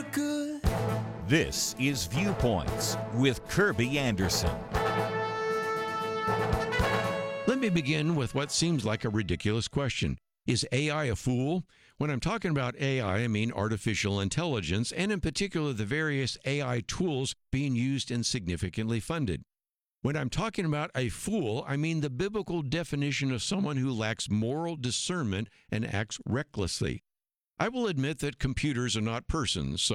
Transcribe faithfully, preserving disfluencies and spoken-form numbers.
good. This is Viewpoints with Kirby Anderson. Let me begin with what seems like a ridiculous question. Is A I a fool? When I'm talking about A I, I mean artificial intelligence, and in particular the various A I tools being used and significantly funded. When I'm talking about a fool, I mean the biblical definition of someone who lacks moral discernment and acts recklessly. I will admit that computers are not persons, so